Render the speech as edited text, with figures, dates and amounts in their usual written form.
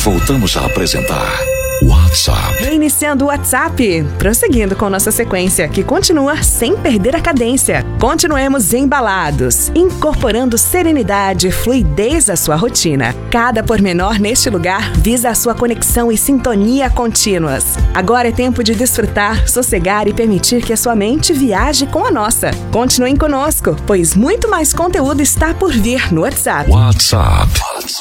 voltamos a apresentar WhatsApp. Iniciando o WhatsApp, prosseguindo com nossa sequência, que continua sem perder a cadência. Continuemos embalados, incorporando serenidade e fluidez à sua rotina. Cada pormenor neste lugar visa a sua conexão e sintonia contínuas. Agora é tempo de desfrutar, sossegar e permitir que a sua mente viaje com a nossa. Continuem conosco, pois muito mais conteúdo está por vir no WhatsApp. WhatsApp.